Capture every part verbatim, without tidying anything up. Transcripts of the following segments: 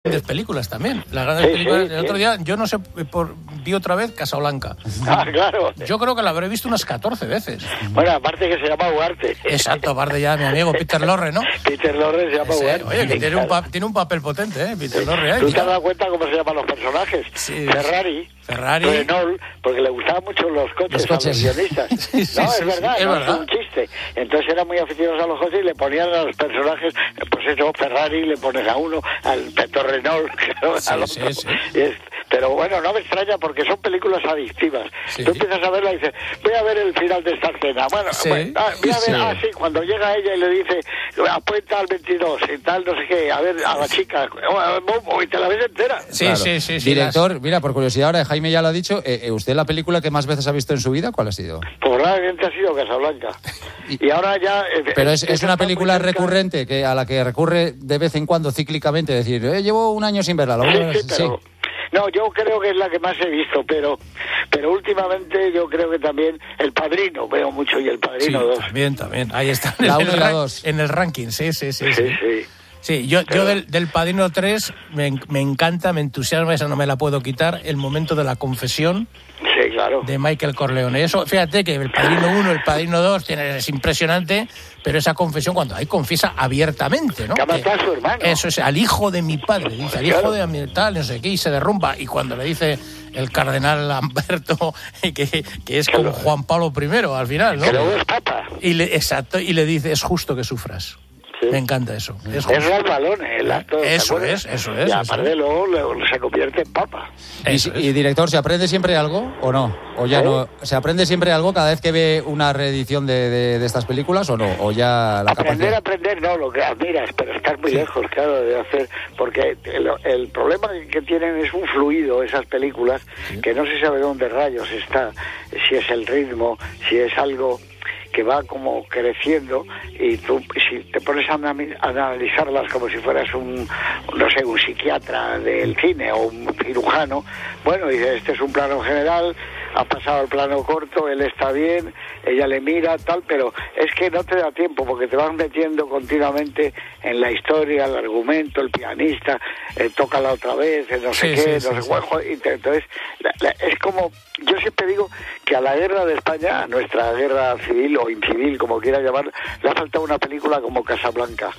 grandes películas también. Las grandes Sí, películas. sí, el otro sí. día, yo no sé, por, vi otra vez Casablanca. Ah, claro. Yo creo que la habré visto unas catorce veces. Bueno, aparte que se llama Ugarte. Exacto, aparte ya mi amigo Peter Lorre, ¿no? Peter Lorre se llama Ese, Ugarte. oye, que Sí, tiene un, claro. pa- tiene un papel potente, ¿eh? Peter Lorre. ¿eh? ¿Tú te Mira. has dado cuenta cómo se llaman los personajes? Sí. Ferrari, Ferrari. Renault, porque le gustaban mucho los coches, Los coches. a los guionistas. Sí, sí, no, sí, es verdad, sí, es no verdad. es un chiste. Entonces eran muy aficionados a los coches y le ponían a los personajes, pues eso, Ferrari, le pones a uno, al Peto Renault, claro, Sí, al sí, otro. sí. Y es- pero bueno, no me extraña porque son películas adictivas. Sí. Tú empiezas a verla y dices, voy a ver el final de esta escena. Bueno, Sí, bueno, ah, voy a ver, sí. ah, sí, cuando llega ella y le dice, apuesta al veintidós y tal, no sé qué, a ver, a la chica, y te la ves entera. Sí, Claro. sí, sí, sí. Director, las- mira, por curiosidad, ahora Jaime ya lo ha dicho, eh, eh, ¿usted la película que más veces ha visto en su vida, cuál ha sido? Probablemente ha sido Casablanca. Y ahora ya... eh, Pero es, eh, es una está muy película cerca. recurrente que a la que recurre de vez en cuando cíclicamente, decir, eh, llevo un año sin verla. La voy a ver. Sí, sí, pero... No, yo creo que es la que más he visto, pero pero últimamente yo creo que también El Padrino, veo mucho, y El Sí, Padrino dos. también, también. Ahí está. La en uno el y la ra- dos. En el ranking, sí, sí, sí. Sí, sí. sí. Sí, yo, Pero- yo del, del Padrino tres me, en- me encanta, me entusiasma, esa no me la puedo quitar, el momento de la confesión Sí, claro. de Michael Corleone. Eso, fíjate que el Padrino uno, el Padrino dos tiene, es impresionante, pero esa confesión cuando ahí confiesa abiertamente, ¿no? Que ha matado Que- a su hermano. Eso es, al hijo de mi padre, dice, al Claro. hijo de mi tal, no sé qué, y se derrumba. Y cuando le dice el cardenal Lamberto que, que es como Claro. Juan Pablo primero al final, ¿no? Que luego es papa. Y le, exacto, y le dice, es justo que sufras. Sí. Me encanta eso. Es Es justo. Ralph Balone, el actor. ¿te Eso acuerdas? es, eso es, Y eso aparte es. luego, luego se convierte en papa. Y, Eso es. y, director, ¿se aprende siempre algo o no? ¿O ya ¿Eh? no? ¿Se aprende siempre algo cada vez que ve una reedición de, de, de estas películas o no? ¿O ya la Aprender, capacidad? aprender, no, lo que admiras, pero estás muy lejos, claro, de hacer, porque el, el problema que tienen es un fluido, esas películas, que no se sabe dónde rayos está, si es el ritmo, si es algo que va como creciendo, y tú si te pones a anami- a analizarlas como si fueras un, no sé, un psiquiatra del cine o un cirujano, bueno, dices, este es un plano general, ha pasado al plano corto, él está bien, ella le mira, tal, pero es que no te da tiempo porque te vas metiendo continuamente en la historia, el argumento, el pianista, eh, tócala otra vez, eh, no sé Sí, qué, sí, no sí, sé cuál, y te- entonces la- la- es como, yo siempre digo que a la guerra de España, a nuestra guerra civil o incivil, como quiera llamar, le ha faltado una película como Casablanca,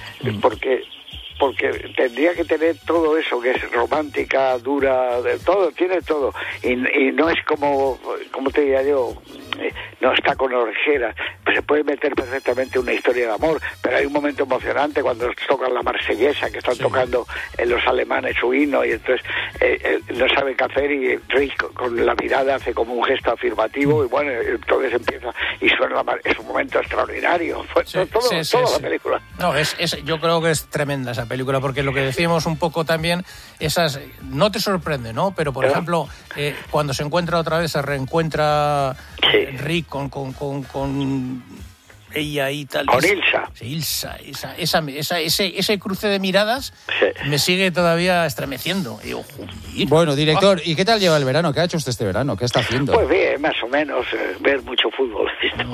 porque porque tendría que tener todo eso que es romántica, dura, de todo, tiene todo, y, y no es como, como te diría yo, eh, no está con orejeras, pues se puede meter perfectamente una historia de amor, pero hay un momento emocionante cuando tocan la marsellesa, que están Sí. tocando eh, los alemanes su himno, y entonces eh, eh, no sabe qué hacer, y Rich con, con la mirada hace como un gesto afirmativo, y bueno, entonces empieza, y suena la mar- es un momento extraordinario, fue Sí, todo, sí, sí, toda sí. la película. No, es, es, yo creo que es tremenda esa película, porque lo que decíamos un poco también, esas, no te sorprende, ¿no? Pero, por ¿Eh? ejemplo, eh, cuando se encuentra otra vez, se reencuentra Sí. eh, Rick con, con, con, con ella y tal. Con Es- Ilsa. Sí, Ilsa, esa, esa, esa- ese, ese cruce de miradas Sí. me sigue todavía estremeciendo. Y digo, "Joder". Bueno, director, ¿y qué tal lleva el verano? ¿Qué ha hecho usted este verano? ¿Qué está haciendo? Pues bien, más o menos, eh, ver mucho fútbol.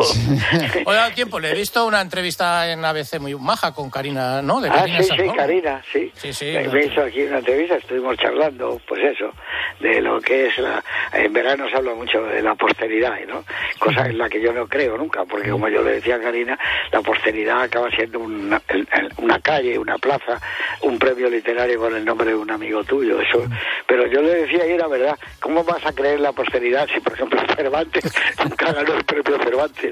Hoy da tiempo, le he visto una entrevista en A B C muy maja con Karina, ¿no? De Ah, Karina sí, sí, Salmón. Karina, sí. Sí, sí, Me, no me te- hizo aquí una entrevista, estuvimos charlando, pues eso, de lo que es la... En verano se habla mucho de la posteridad, ¿no? Cosa en la que yo no creo nunca, porque como yo le decía a Karina, la posteridad acaba siendo una, el- el- una calle, una plaza, un premio literario con el nombre de un amigo tuyo, eso. Pero yo le decía, y era verdad, ¿cómo vas a creer en la posteridad si, por ejemplo, Cervantes nunca ganó el premio Cervantes?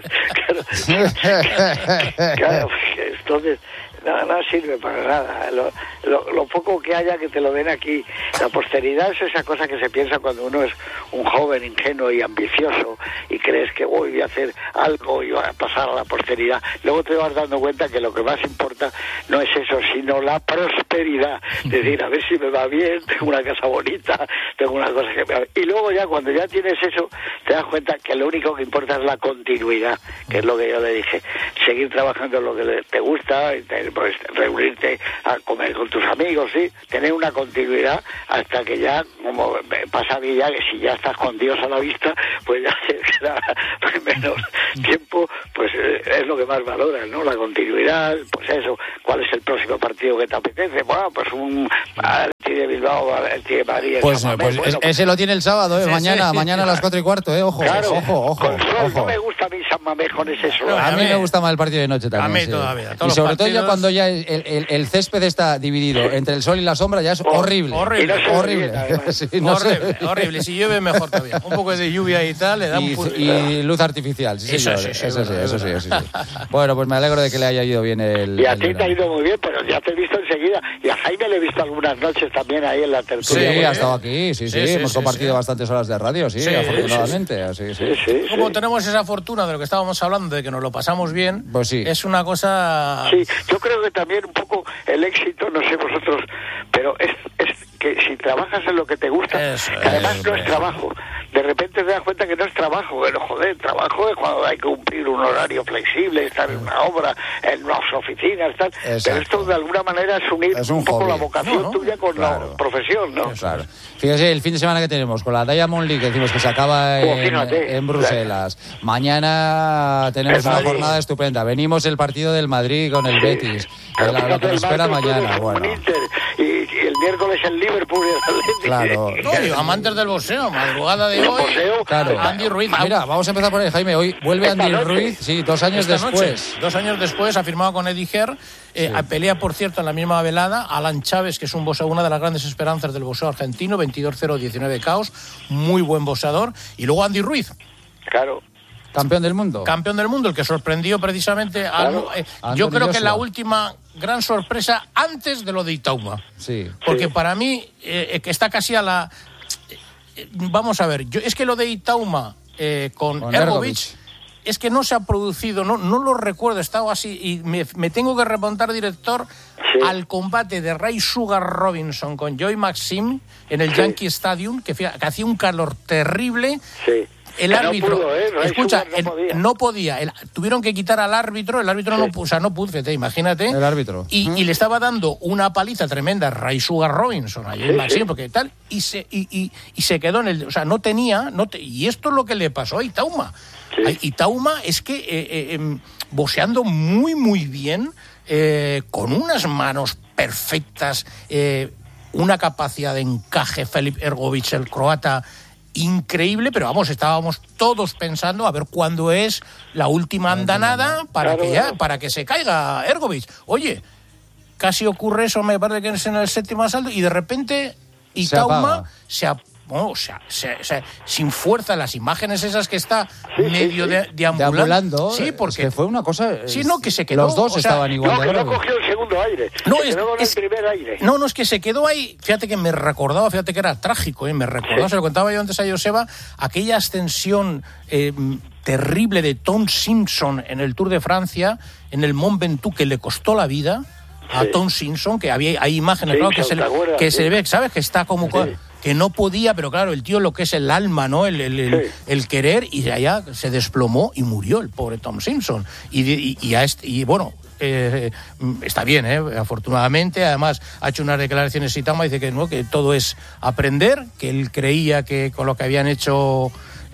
Claro, claro, entonces... No, no sirve para nada. Lo, lo, lo poco que haya que te lo den aquí. La posteridad es esa cosa que se piensa cuando uno es un joven ingenuo y ambicioso y crees que voy, voy a hacer algo y va a pasar a la posteridad. Luego te vas dando cuenta que lo que más importa no es eso, sino la prosperidad. Es decir, a ver si me va bien, tengo una casa bonita, tengo una cosa que me va... Y luego ya cuando ya tienes eso, te das cuenta que lo único que importa es la continuidad, que es lo que yo le dije. Seguir trabajando en lo que te gusta, y te- pues reunirte a comer con tus amigos, sí, tener una continuidad hasta que ya, como pasa a mí ya, que si ya estás con Dios a la vista, pues ya te queda menos tiempo, pues eh, es lo que más valoras, ¿no? La continuidad, pues eso, ¿cuál es el próximo partido que te apetece? Bueno, pues un... Bilbao, el tío María. Pues, pues bueno, ese lo tiene el sábado, ¿eh? Sí, mañana, sí, mañana sí, a las cuatro y cuarto, ¿eh? Ojo, claro, ojo, ojo. Con sol, ojo. no me gusta a mí San Mamés con ese sol. A mí me gusta más el partido de noche también. A mí sí. todavía. Y sobre todo ya cuando ya el, el, el césped está dividido sí. entre el sol y la sombra, ya es oh, horrible. Horrible. No horrible. Bien, sí, no horrible, horrible. Si llueve, mejor todavía. Un poco de lluvia y tal, le da y, un... Y luz artificial, sí, eso, señor. Sí, sí, eso sí, eso sí, eso sí. Bueno, pues me alegro de que le haya ido bien el... Y a el ti te ha ido muy bien, pero ya te he visto enseguida. Y a Jaime le he visto algunas noches también ahí en la tertulia. Sí, ha estado aquí, sí, sí. sí, sí hemos sí, compartido sí. bastantes horas de radio, sí, sí afortunadamente. Sí, sí. Sí, sí, sí. Como tenemos esa fortuna de lo que estábamos hablando, de que nos lo pasamos bien, pues sí. es una cosa... Sí, yo creo que también un poco el éxito, no sé vosotros, pero es, es que si trabajas en lo que te gusta, eso, que además eso, no es trabajo. De repente te das cuenta que no es trabajo, pero joder, trabajo es cuando hay que cumplir un horario flexible, estar en una obra, en unas oficinas, tal. Exacto. Pero esto de alguna manera es unir es un, un poco hobby. la vocación no, no. tuya con claro. la profesión, ¿no? Claro. Fíjese, el fin de semana que tenemos con la Diamond League, que decimos que se acaba en, oh, en Bruselas. Claro. Mañana tenemos el una Madrid. jornada estupenda. Venimos el partido del Madrid con el sí. Betis. Pero la, lo que nos espera mañana, bueno. Inter, y, y el miércoles el Liverpool y el Atlético. Claro. No, y amantes del boxeo, madrugada de hoy. Boxeo, claro. Andy Ruiz. Mira, vamos a empezar por ahí, Jaime. Hoy vuelve Andy noche. Ruiz, sí, dos años Esta después. Noche, dos años después, ha firmado con Eddie Hearn. Eh, sí. Pelea, por cierto, en la misma velada Alan Chávez, que es un boxeador, una de las grandes esperanzas del boxeo argentino, veintidós cero diecinueve caos, muy buen boxeador. Y luego Andy Ruiz. Claro. Campeón del mundo. Campeón del mundo, el que sorprendió precisamente claro. a... Eh, yo creo que la última gran sorpresa antes de lo de Itaúma. Sí. Porque sí. para mí, eh, que está casi a la... Eh, vamos a ver, yo, es que lo de Itaúma eh, con, con Ergovic... Es que no se ha producido, no, no lo recuerdo, he estado así y me, me tengo que remontar, director, sí. al combate de Ray Sugar Robinson con Joy Maxim en el sí. Yankee Stadium, que, que hacía un calor terrible. Sí. El que árbitro, no pudo, ¿eh? escucha, no podía, el, no podía el, tuvieron que quitar al árbitro, el árbitro sí. no, o sea, no pudo, fíjate, imagínate. El árbitro. Y, ¿Mm? y le estaba dando una paliza tremenda a Ray Sugar Robinson, a Joy sí, Maxim, sí. porque tal, y se, y, y, y se quedó en el, o sea, no tenía, no te, y esto es lo que le pasó a Itaúma. Sí. Itaúma es que eh, eh, boxeando muy muy bien, eh, con unas manos perfectas, eh, una capacidad de encaje, Filip Ergovic, el croata, increíble, pero vamos, estábamos todos pensando a ver cuándo es la última andanada para que ya, para que se caiga Ergovic. Oye, casi ocurre eso, me parece que es en el séptimo asalto, y de repente Itaúma se apaga. Oh, o sea, se, se, sin fuerza, las imágenes esas que está sí, medio sí, sí. De, deambulando. deambulando. Sí, porque es que fue una cosa. Sí, no, que se quedó. Los dos o sea, estaban igual. No, que no cogió el segundo aire. No, se es, quedó con es, el primer aire. No, no, es que se quedó ahí. Fíjate que me recordaba, fíjate que era trágico, ¿eh? Me recordaba, sí. se lo contaba yo antes a Joseba, aquella ascensión eh, terrible de Tom Simpson en el Tour de Francia, en el Mont Ventoux, que le costó la vida a sí. Tom Simpson, que había hay imágenes, claro, que, se, acuerdas, que sí. se ve, ¿sabes? Que está como... Sí. que no podía, pero claro, el tío lo que es el alma, ¿no? El, el, el, sí. el querer, y de allá se desplomó y murió el pobre Tom Simpson. Y, y, y, a este, y bueno, eh, está bien, ¿eh? Afortunadamente, además ha hecho unas declaraciones Itaúma, dice que, ¿no? que todo es aprender, que él creía que con lo que habían hecho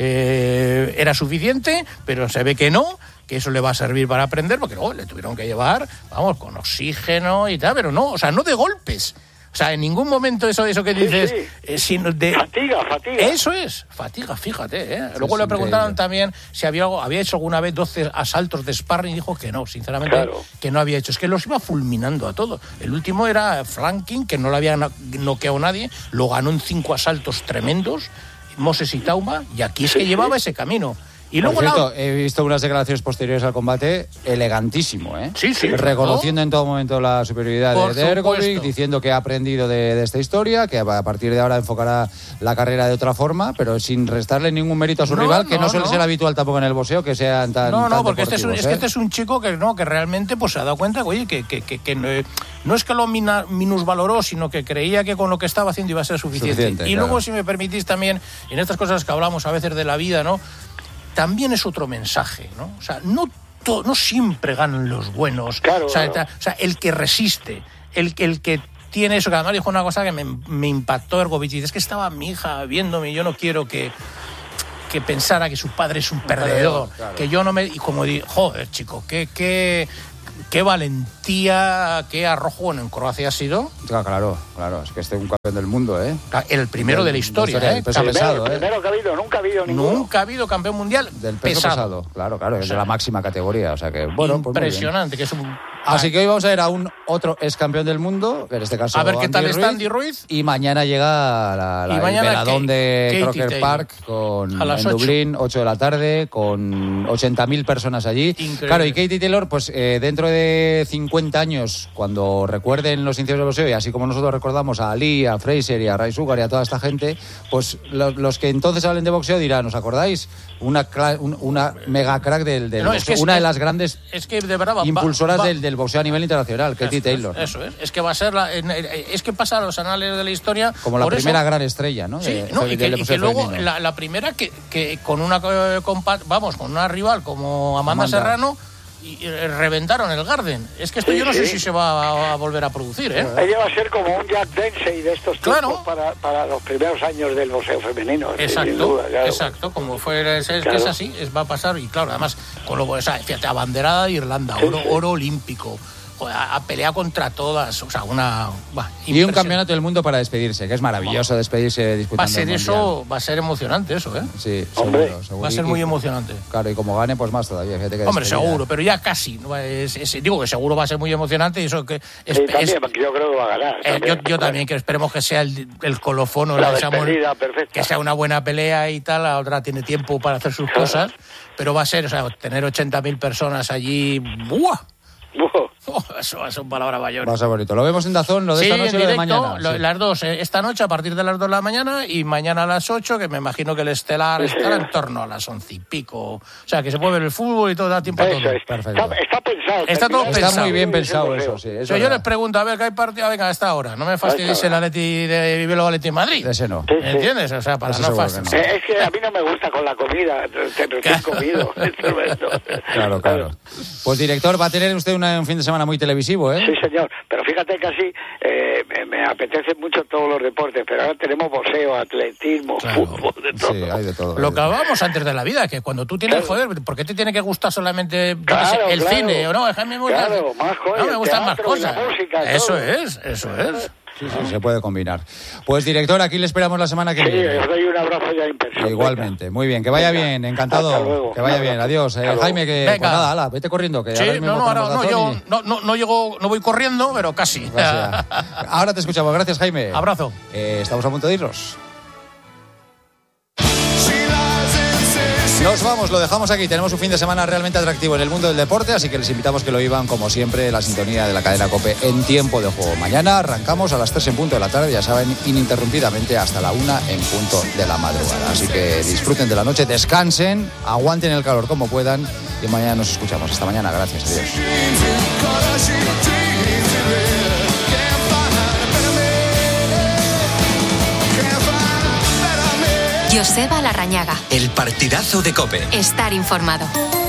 eh, era suficiente, pero se ve que no, que eso le va a servir para aprender, porque luego le tuvieron que llevar, vamos, con oxígeno y tal, pero no, o sea, no de golpes. O sea, en ningún momento eso eso que dices... Sí, sí. Eh, sino de, fatiga, fatiga. Eso es, fatiga, fíjate. ¿eh? Sí, Luego sí, le preguntaron increíble. también si había, había hecho alguna vez doce asaltos de sparring y dijo que no, sinceramente, claro. que no había hecho. Es que los iba fulminando a todos. El último era Franklin, que no le había noqueado nadie, lo ganó en cinco asaltos tremendos, Moses Itaúma, y aquí es sí, que sí. llevaba ese camino. Y luego Por cierto, la... he visto unas declaraciones posteriores al combate elegantísimo, ¿eh? Sí, sí. Reconociendo ¿no? en todo momento la superioridad Por de Ergovic, supuesto. diciendo que ha aprendido de, de esta historia, que a partir de ahora enfocará la carrera de otra forma, pero sin restarle ningún mérito a su no, rival, que no, no suele no. ser habitual tampoco en el boxeo, que sean tan No, no, tan porque este es, un, es ¿eh? que este es un chico que no que realmente pues se ha dado cuenta, oye, que, que, que, que no, no es que lo mina, minusvaloró, sino que creía que con lo que estaba haciendo iba a ser suficiente. Suficiente, y claro. luego, si me permitís también, en estas cosas que hablamos a veces de la vida, ¿no? También es otro mensaje, ¿no? O sea, no, to, no siempre ganan los buenos. Claro, o, sea, claro. ta, o sea, el que resiste, el, el que tiene eso, que además dijo una cosa que me, me impactó Ergovic, y dice, es que estaba mi hija viéndome y yo no quiero que, que pensara que su padre es un perdedor, claro. que yo no me... Y como digo, joder, chico, que... que qué valentía, qué arrojo. Bueno, en Croacia ha sido. Claro, claro, es que este es un campeón del mundo, ¿eh? El primero de la historia, historia ¿eh? del peso pesado, el ¿eh? primero que ha habido, nunca ha habido ninguno. Nunca ha habido campeón mundial del peso pesado. pesado. Claro, claro, es de la máxima categoría, o sea que, bueno, impresionante, pues que es un... Así que hoy vamos a ver a un otro ex campeón del mundo, en este caso a ver qué Andy tal Ruiz, está Andy Ruiz. Y mañana llega la, la, y mañana el veladón de Croker Taylor. Park con, a las en ocho. Dublín, ocho de la tarde, con ochenta mil personas allí. Increíble. Claro, y Katie Taylor, pues eh, dentro de cincuenta años, cuando recuerden los inicios del boxeo, y así como nosotros recordamos a Ali, a Fraser y a Ray Sugar y a toda esta gente, pues los, los que entonces hablen de boxeo dirán, ¿os acordáis? Una, un, una mega crack del, del no, boxeo, es que es, una es, de las grandes es que de verdad, va, impulsoras va, va, del, del boxeo a nivel internacional, Katie eso, Taylor. Eso es, es que va a ser la, es que pasa a los anales de la historia como la primera eso, gran estrella, ¿no? Sí, de, no, de, y que, de y que luego la, la primera que, que con una compa, vamos, con una rival como Amanda, Amanda. Serrano y reventaron el Garden. Es que esto sí, yo no sí. sé si se va a, a volver a producir, ¿eh? Ella va a ser como un Jack Dempsey de estos tiempos claro. para, para los primeros años del boxeo femenino. Exacto, sin duda, claro. exacto, como fue, es, es, claro. es así, es, va a pasar, y claro, además, con lo, o sea, fíjate, abanderada de Irlanda, oro, sí, sí. oro olímpico, a, a pelea contra todas, o sea, una... Bah, y un campeonato del mundo para despedirse, que es maravilloso despedirse disputando va a ser el eso, va a ser emocionante eso, ¿eh? Sí, Hombre. seguro, seguro. Va a ser muy emocionante. Claro, y como gane, pues más todavía. Fíjate que Hombre, despedida. seguro, pero ya casi. ¿no? Es, es, digo que seguro va a ser muy emocionante y eso que... Es, sí, también, es, yo creo que va a ganar. Eh, yo, yo también, que esperemos que sea el, el colofono, la la despedida, perfecta. Que sea una buena pelea y tal, la otra tiene tiempo para hacer sus cosas, pero va a ser, o sea, tener ochenta mil personas allí, ¡buah! Oh, eso son palabras mayores. Va a ser bonito. ¿Lo vemos en Dazón, lo de sí, esta noche en o lo de directo, mañana? Lo, sí. Las dos, eh, esta noche a partir de las dos de la mañana y mañana a las ocho, que me imagino que el estelar sí, estará sí. en torno a las once y pico. O sea, que se puede ver el fútbol y todo, da tiempo eso a todo. Es. Perfecto. Está, está pensado. Está todo Está pensado. muy bien pensado eso, sí. Eso o sea, yo les pregunto, a ver, ¿qué hay partido? Venga, a esta hora. No me fastidies el Atleti de Vivelo Atleti en Madrid. Ese no. Sí, ¿Me entiendes? O sea, para eso no fastidiar. No. Eh, es que a mí no me gusta con la comida. Te recién comido. Claro, claro. Pues, director, va a tener usted una, un fin de semana muy televisivo, ¿eh? Sí, señor. Pero fíjate que así eh, me, me apetecen mucho todos los deportes, pero ahora tenemos boxeo, atletismo, claro. fútbol, de todo. Sí, hay de todo. Lo que hablábamos antes de la vida, que cuando tú tienes, claro. joder, ¿por qué te tiene que gustar solamente claro, sé, el claro. cine? O no, déjame gustar. Claro, más cosas, no, me gustan más cosas. Música, eso todo. es, eso es. Sí, sí, se puede combinar. Pues, director, aquí le esperamos la semana que sí, viene. Sí, os doy un abrazo ya impresionante. Igualmente, muy bien, que vaya Venga. bien, encantado. Hasta luego. Que vaya Hasta bien, luego. adiós. Eh, Jaime, que Venga. pues nada, ala, vete corriendo, que Sí, ahora mismo no, no, ahora, no, yo, y... no, no, no llego, no voy corriendo, pero casi. Gracias. Ahora te escuchamos, gracias, Jaime. Abrazo. Eh, estamos a punto de irnos. Nos vamos, lo dejamos aquí. Tenemos un fin de semana realmente atractivo en el mundo del deporte, así que les invitamos que lo vivan, como siempre, la sintonía de la cadena COPE en tiempo de juego. Mañana arrancamos a las tres en punto de la tarde, ya saben, ininterrumpidamente hasta la una en punto de la madrugada. Así que disfruten de la noche, descansen, aguanten el calor como puedan y mañana nos escuchamos. Hasta mañana, gracias, adiós. Joseba Larrañaga. El partidazo de COPE. Estar informado.